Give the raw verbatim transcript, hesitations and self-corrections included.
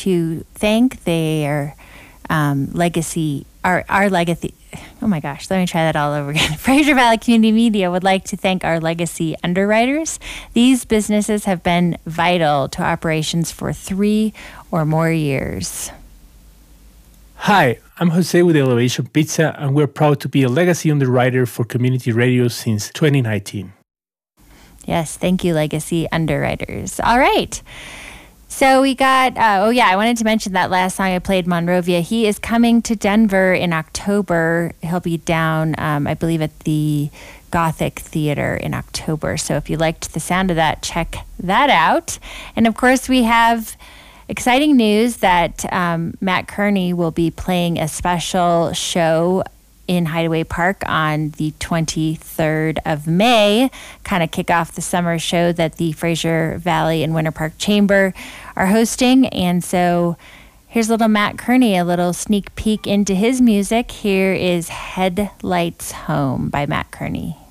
to thank their um, legacy, our, our legacy. Oh my gosh, let me try that all over again. Fraser Valley Community Media would like to thank our legacy underwriters. These businesses have been vital to operations for three or more years. Hi, I'm Jose with Elevation Pizza, and we're proud to be a legacy underwriter for community radio since twenty nineteen. Yes, thank you, legacy underwriters. All right. So we got, uh, oh yeah, I wanted to mention that last song I played, Monrovia. He is coming to Denver in October. He'll be down, um, I believe, at the Gothic Theater in October. So if you liked the sound of that, check that out. And of course, we have exciting news that um, Matt Kearney will be playing a special show in Hideaway Park on the twenty-third of May, kind of kick off the summer show that the Fraser Valley and Winter Park Chamber are hosting. And so here's little Matt Kearney, a little sneak peek into his music. Here is Headlights Home by Matt Kearney.